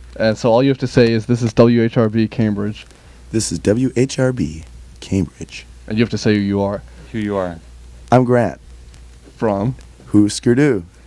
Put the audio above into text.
And so all you have to say is, this is WHRB Cambridge. This is WHRB Cambridge. And you have to say who you are. Who you are. I'm Grant. From. Husker Du.